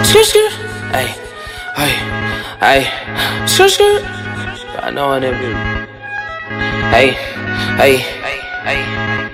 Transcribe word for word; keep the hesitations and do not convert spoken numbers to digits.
Skirt, skirt. Hey, hey, hey. Skirt, skirt. I know I never. Hey, hey, hey, hey.